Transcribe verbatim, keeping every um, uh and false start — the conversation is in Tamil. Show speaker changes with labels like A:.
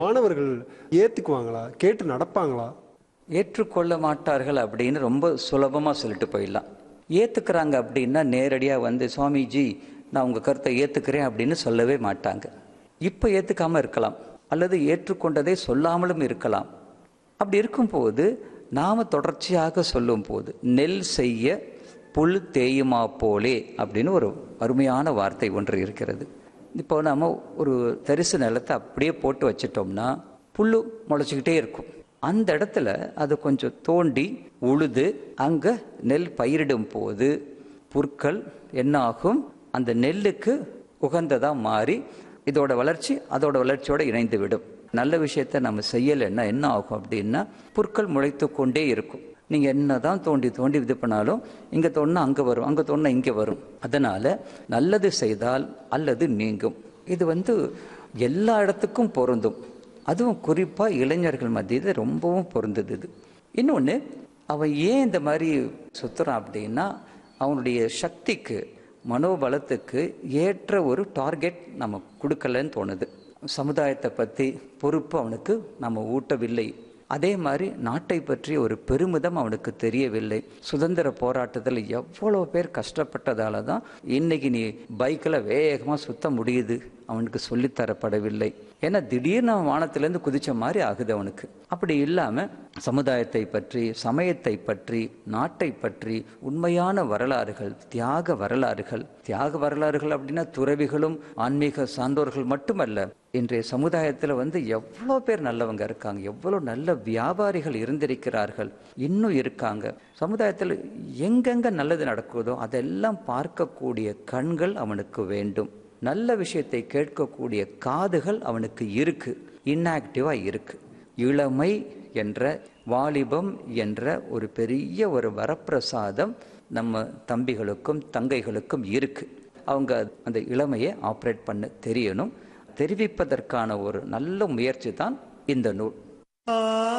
A: மாணவர்கள் ஏத்துக்குவாங்களா? கேட்டு நடப்பாங்களா?
B: ஏற்றுக்கொள்ள மாட்டார்கள் அப்படின்னு ரொம்ப சுலபமாக சொல்லிட்டு போயிடலாம். ஏற்றுக்கிறாங்க அப்படின்னா நேரடியாக வந்து சுவாமிஜி நான் உங்கள் கருத்தை ஏற்றுக்கிறேன் அப்படின்னு சொல்லவே மாட்டாங்க. இப்போ ஏற்றுக்காமல் இருக்கலாம், அல்லது ஏற்றுக்கொண்டதை சொல்லாமலும் இருக்கலாம். அப்படி இருக்கும்போது நாம் தொடர்ச்சியாக சொல்லும் போது நெல் செய்ய புல் தேயுமா போலே அப்படின்னு ஒரு அருமையான வார்த்தை ஒன்று இருக்கிறது. இப்போ நம்ம ஒரு தரிசு நிலத்தை அப்படியே போட்டு வச்சிட்டோம்னா புல் முளைச்சிக்கிட்டே இருக்கும். அந்த இடத்துல அது கொஞ்சம் தோண்டி உழுது அங்கே நெல் பயிரிடும் போது புற்கள் என்ன ஆகும், அந்த நெல்லுக்கு உகந்ததாக மாறி இதோட வளர்ச்சி அதோட வளர்ச்சியோடு இணைந்து விடும். நல்ல விஷயத்தை நம்ம செய்யலைன்னா என்ன ஆகும் அப்படின்னா புற்கள் முளைத்து கொண்டே இருக்கும். நீங்கள் என்ன தான் தோண்டி தோண்டி இது பண்ணாலும் இங்கே தோண்டினா அங்கே வரும், அங்கே தோண்டினா இங்கே வரும். அதனால் நல்லது செய்தால் அல்லது நீங்கும். இது வந்து எல்லா இடத்துக்கும் பொருந்தும். அதுவும் குறிப்பாக இளைஞர்கள் மத்தியில் ரொம்பவும் பொருந்தது. இது இன்னொன்று, அவன் ஏன் இந்த மாதிரி சுற்றுறான் அப்படின்னா அவனுடைய சக்திக்கு மனோபலத்துக்கு ஏற்ற ஒரு டார்கெட் நம்ம கொடுக்கலன்னு தோணுது. சமுதாயத்தை பற்றி பொறுப்பு அவனுக்கு நம்ம ஊட்டவில்லை. அதே மாதிரி நாட்டை பற்றி ஒரு பெருமிதம் அவனுக்கு தெரியவில்லை. சுதந்திர போராட்டத்தில் எவ்வளோ பேர் கஷ்டப்பட்டதால தான் இன்னைக்கு நீ பைக்கில் வேகமாக சுத்த முடியுது அவனுக்கு சொல்லித்தரப்படவில்லை. ஏன்னா திடீர்னு அவன் வானத்திலேருந்து குதிச்ச மாதிரி ஆகுது அவனுக்கு. அப்படி இல்லாமல் சமுதாயத்தை பற்றி, சமயத்தை பற்றி, நாட்டை பற்றி உண்மையான வரலாறுகள், தியாக வரலாறுகள் தியாக வரலாறுகள் அப்படின்னா துறவிகளும் ஆன்மீக சான்றோர்கள் மட்டுமல்ல. இன்றைய சமுதாயத்தில் வந்து எவ்வளோ பேர் நல்லவங்க இருக்காங்க, எவ்வளோ நல்ல வியாபாரிகள் இருந்திருக்கிறார்கள், இன்னும் இருக்காங்க. சமுதாயத்தில் எங்கெங்க நல்லது நடக்குதோ அதெல்லாம் பார்க்கக்கூடிய கண்கள் அவனுக்கு வேண்டும். நல்ல விஷயத்தை கேட்கக்கூடிய காதுகள் அவனுக்கு இருக்கு, இன்ஆக்டிவா இருக்கு. இளமை என்ற வாலிபம் என்ற ஒரு பெரிய ஒரு வரப்பிரசாதம் நம்ம தம்பிகளுக்கும் தங்கைகளுக்கும் இருக்கு. அவங்க அந்த இளமையை ஆப்ரேட் பண்ண தெரியணும். தெரிவிப்பதற்கான ஒரு நல்ல முயற்சி தான் இந்த நூல்.